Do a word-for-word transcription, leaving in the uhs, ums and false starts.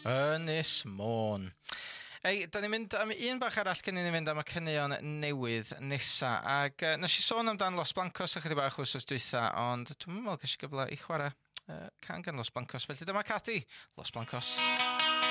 Ynys Môn. Ei, da ni'n mynd am un bach arall cyn i ni fynd am y caneuon newydd nesa. Ac uh, nes i sôn amdan Los Blancos ychydig bach wsos dwytha, ond dwi'n meddwl ges i gyfle i chwarae uh, can gan Los Blancos. Felly dyma Cadi, Los Blancos.